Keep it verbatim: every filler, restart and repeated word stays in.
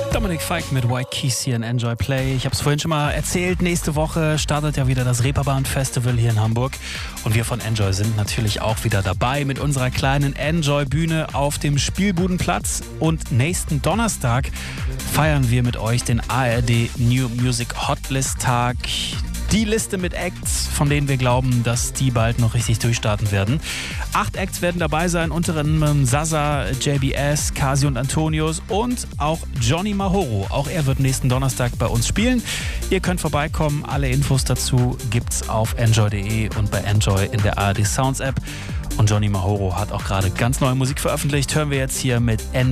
Dominik Fike mit White Keys hier in Enjoy Play. Ich habe es vorhin schon mal erzählt, nächste Woche startet ja wieder das Reeperbahn Festival hier in Hamburg. Und wir von Enjoy sind natürlich auch wieder dabei mit unserer kleinen Enjoy-Bühne auf dem Spielbudenplatz. Und nächsten Donnerstag feiern wir mit euch den A R D New Music Hotlist Tag. Die Liste mit Acts, von denen wir glauben, dass die bald noch richtig durchstarten werden. Acht Acts werden dabei sein, unter anderem Zaza, J B S, Kasi und Antonius und auch Johnny Mahoro. Auch er wird nächsten Donnerstag bei uns spielen. Ihr könnt vorbeikommen. Alle Infos dazu gibt's auf enjoy punkt de und bei Enjoy in der A R D Sounds App. Und Johnny Mahoro hat auch gerade ganz neue Musik veröffentlicht. Hören wir jetzt hier mit Enjoy.